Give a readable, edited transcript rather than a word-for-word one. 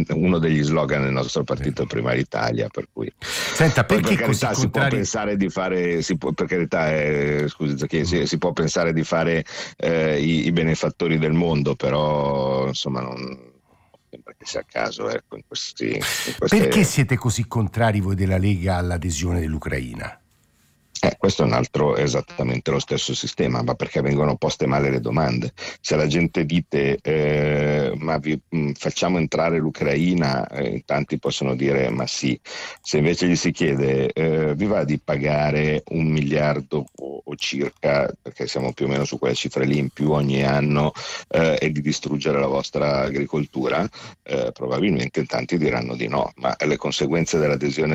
uno degli slogan del nostro partito Prima Italia, per cui senta, perché per carità si può pensare di fare, per carità, scusi Zacchini, si può pensare di fare i benefattori del mondo, però insomma non sembra che sia a caso, ecco, in queste... Perché siete così contrari voi della Lega all'adesione dell'Ucraina? Questo è un altro, esattamente lo stesso sistema, ma perché vengono poste male le domande. Se la gente dite facciamo entrare l'Ucraina, in tanti possono dire ma sì. Se invece gli si chiede vi va di pagare 1 miliardo o circa, perché siamo più o meno su quelle cifre lì in più ogni anno, e di distruggere la vostra agricoltura, probabilmente in tanti diranno di no, ma le conseguenze dell'adesione